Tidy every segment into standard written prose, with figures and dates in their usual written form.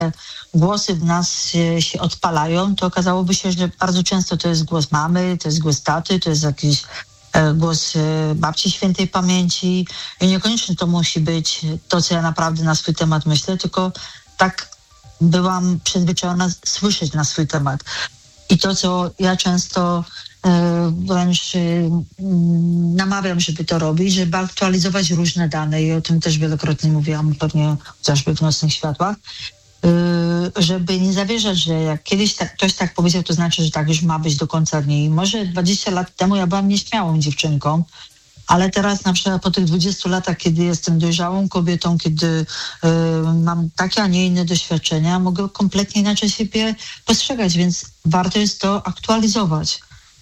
głosy w nas się odpalają, to okazałoby się, że bardzo często to jest głos mamy, to jest głos taty, to jest jakiś głos babci świętej pamięci i niekoniecznie to musi być to, co ja naprawdę na swój temat myślę, tylko tak byłam przyzwyczajona słyszeć na swój temat. I to, co ja często wręcz namawiam, żeby to robić, żeby aktualizować różne dane i o tym też wielokrotnie mówiłam, pewnie chociażby w Nocnych Światłach, żeby nie zawierzać, że jak kiedyś ktoś tak powiedział, to znaczy, że tak już ma być do końca dni. Może 20 lat temu ja byłam nieśmiałą dziewczynką, ale teraz na przykład po tych 20 latach, kiedy jestem dojrzałą kobietą, kiedy mam takie, a nie inne doświadczenia, mogę kompletnie inaczej siebie postrzegać, więc warto jest to aktualizować.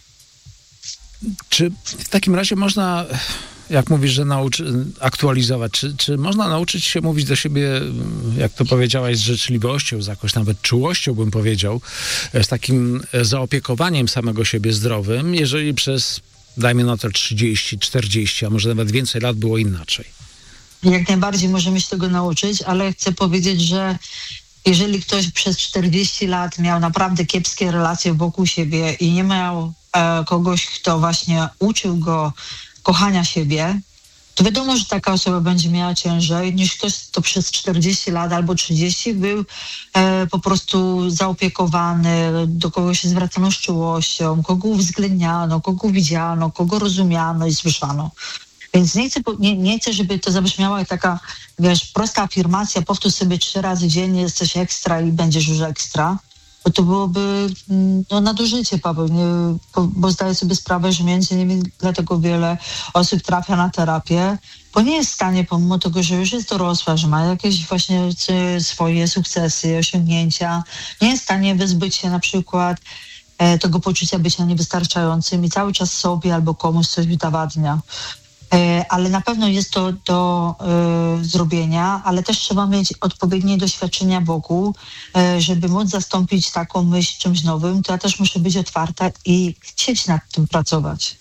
Czy w takim razie można, jak mówisz, że aktualizować, czy można nauczyć się mówić do siebie, jak to powiedziałaś, z życzliwością, z jakąś nawet czułością, bym powiedział, z takim zaopiekowaniem samego siebie zdrowym, jeżeli przez, dajmy na to 30, 40, a może nawet więcej lat było inaczej? Jak najbardziej możemy się tego nauczyć, ale chcę powiedzieć, że jeżeli ktoś przez 40 lat miał naprawdę kiepskie relacje wokół siebie i nie miał kogoś, kto właśnie uczył go kochania siebie, to wiadomo, że taka osoba będzie miała ciężej niż ktoś, kto przez 40 lat albo 30 był po prostu zaopiekowany, do kogo się zwracano z czułością, kogo uwzględniano, kogo widziano, kogo rozumiano i słyszano. Więc nie chcę, żeby to zabrzmiała jak taka, prosta afirmacja, powtórz sobie 3 razy dziennie, jesteś ekstra i będziesz już ekstra. Bo to byłoby nadużycie, Paweł, bo zdaję sobie sprawę, że między innymi dlatego wiele osób trafia na terapię, bo nie jest w stanie, pomimo tego, że już jest dorosła, że ma jakieś właśnie swoje sukcesy, osiągnięcia, nie jest w stanie wyzbyć się na przykład tego poczucia bycia niewystarczającym i cały czas sobie albo komuś coś udowadnia. Ale na pewno jest to do zrobienia, ale też trzeba mieć odpowiednie doświadczenia wokół, żeby móc zastąpić taką myśl czymś nowym, to ja też muszę być otwarta i chcieć nad tym pracować.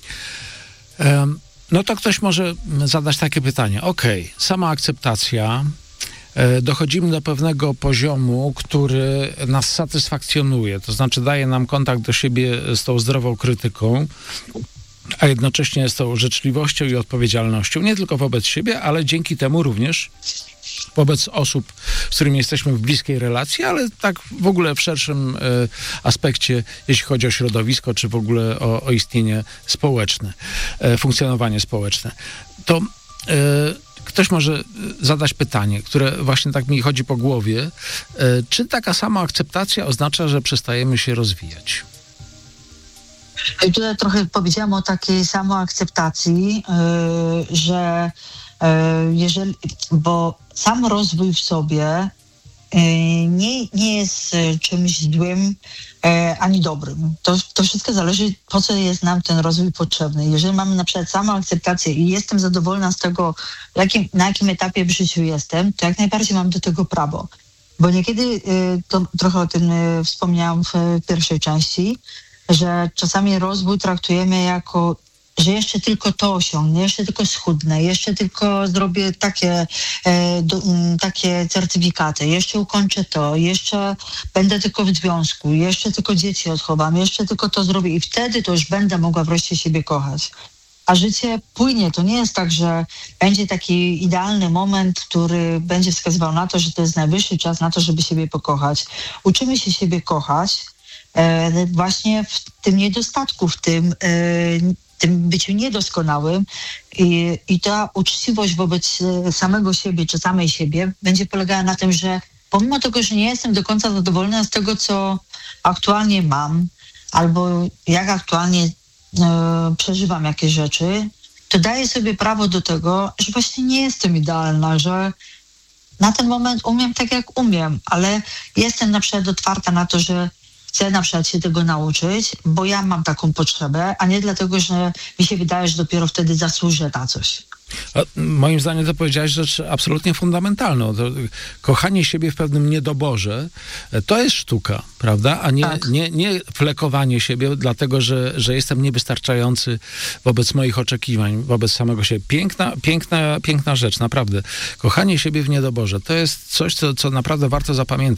No to ktoś może zadać takie pytanie. Sama akceptacja, dochodzimy do pewnego poziomu, który nas satysfakcjonuje, to znaczy daje nam kontakt do siebie z tą zdrową krytyką, a jednocześnie z tą życzliwością i odpowiedzialnością, nie tylko wobec siebie, ale dzięki temu również wobec osób, z którymi jesteśmy w bliskiej relacji, ale tak w ogóle w szerszym aspekcie, jeśli chodzi o środowisko, czy w ogóle o istnienie społeczne, funkcjonowanie społeczne. To ktoś może zadać pytanie, które właśnie tak mi chodzi po głowie. Czy taka sama akceptacja oznacza, że przestajemy się rozwijać? I tutaj trochę powiedziałam o takiej samoakceptacji, że bo sam rozwój w sobie nie jest czymś złym ani dobrym. To wszystko zależy, po co jest nam ten rozwój potrzebny. Jeżeli mamy na przykład samoakceptację i jestem zadowolona z tego, na jakim etapie w życiu jestem, to jak najbardziej mam do tego prawo. Bo niekiedy, to trochę o tym wspomniałam w pierwszej części, że czasami rozwój traktujemy jako, że jeszcze tylko to osiągnę, jeszcze tylko schudnę, jeszcze tylko zrobię takie certyfikaty, jeszcze ukończę to, jeszcze będę tylko w związku, jeszcze tylko dzieci odchowam, jeszcze tylko to zrobię i wtedy to już będę mogła wreszcie siebie kochać. A życie płynie. To nie jest tak, że będzie taki idealny moment, który będzie wskazywał na to, że to jest najwyższy czas na to, żeby siebie pokochać. Uczymy się siebie kochać, właśnie w tym niedostatku, w tym byciu niedoskonałym i ta uczciwość wobec samego siebie czy samej siebie będzie polegała na tym, że pomimo tego, że nie jestem do końca zadowolona z tego, co aktualnie mam albo jak aktualnie przeżywam jakieś rzeczy, to daję sobie prawo do tego, że właśnie nie jestem idealna, że na ten moment umiem tak, jak umiem, ale jestem na przykład otwarta na to, że chcę na przykład się tego nauczyć, bo ja mam taką potrzebę, a nie dlatego, że mi się wydaje, że dopiero wtedy zasłużę na coś. Moim zdaniem to powiedziałeś rzecz absolutnie fundamentalną. Kochanie siebie w pewnym niedoborze to jest sztuka, prawda? A nie flekowanie siebie dlatego, że jestem niewystarczający wobec moich oczekiwań, wobec samego siebie. Piękna rzecz, naprawdę. Kochanie siebie w niedoborze to jest coś, co naprawdę warto zapamiętać.